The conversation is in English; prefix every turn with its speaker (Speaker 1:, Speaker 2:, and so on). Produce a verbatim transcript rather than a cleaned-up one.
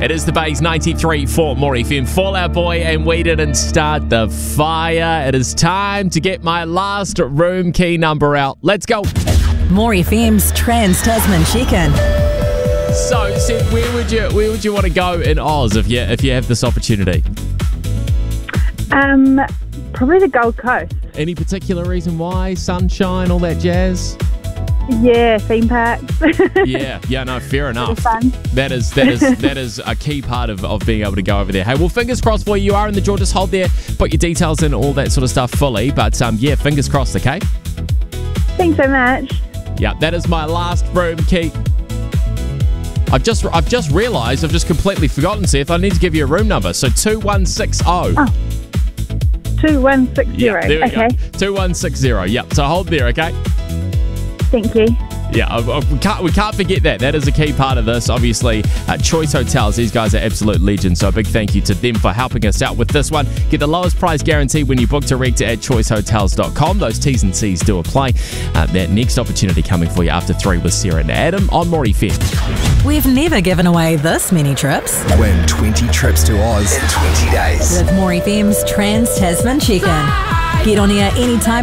Speaker 1: It is the Bays ninety-three for More F M. Fallout Boy, and we didn't start the fire. It is time to get my last room key number out. Let's go.
Speaker 2: More F M's Trans-Tasman Check-In.
Speaker 1: So, Seth, where would you where would you want to go in Oz if you if you have this opportunity?
Speaker 3: Um, probably the Gold Coast.
Speaker 1: Any particular reason why? Sunshine, all that jazz?
Speaker 3: Yeah, theme parks.
Speaker 1: Yeah, yeah, no, fair enough.
Speaker 3: fun.
Speaker 1: That is that is that is a key part of, of being able to go over there. Hey, well, fingers crossed for you. You are in the draw. Just hold there, put your details in, all that sort of stuff fully. But um, yeah, fingers crossed. Okay.
Speaker 3: Thanks so much.
Speaker 1: Yeah, that is my last room key. I've just I've just realised I've just completely forgotten, Seth. I need to give you a room number. So two one six zero.
Speaker 3: Oh. two one six zero.
Speaker 1: Yeah, there we
Speaker 3: okay.
Speaker 1: go. two one six zero. Yep. So hold there, okay?
Speaker 3: Thank you.
Speaker 1: Yeah, I, I, we can't we can't forget that. That is a key part of this. Obviously, uh, Choice Hotels, these guys are absolute legends. So a big thank you to them for helping us out with this one. Get the lowest price guarantee when you book direct at choice hotels dot com. Those T's and C's do apply. Uh, that next opportunity coming for you after three with Sarah and Adam on More F M.
Speaker 2: We've never given away this many trips.
Speaker 4: Win twenty trips to Oz in twenty days.
Speaker 2: With More F M's Trans-Tasman Check-In. Get on here anytime.